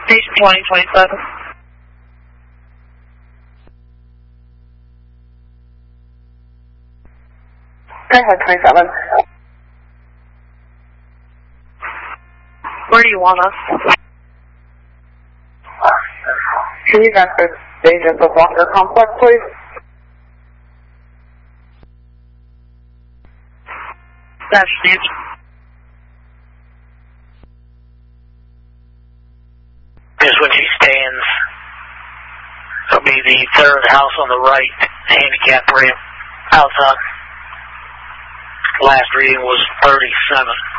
Station 2027. Go ahead, 27. Where do you want us? Can you guys go to the stage at the Walker Complex, please? That's Steve. Just when she stands, it'll be the third house on the right, handicap ramp outside. Last reading was 37.